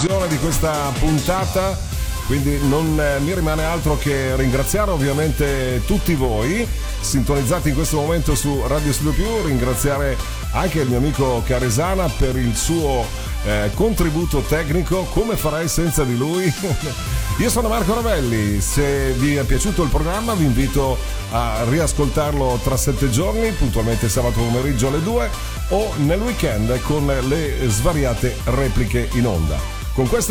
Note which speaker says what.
Speaker 1: conclusione di questa puntata, quindi non mi rimane altro che ringraziare ovviamente tutti voi sintonizzati in questo momento su Radio Studio Più, ringraziare anche il mio amico Caresana per il suo contributo tecnico, come farei senza di lui? Io sono Marco Ravelli, se vi è piaciuto il programma vi invito a riascoltarlo tra 7 giorni, puntualmente sabato pomeriggio alle 2 o nel weekend con le svariate repliche in onda. Con questo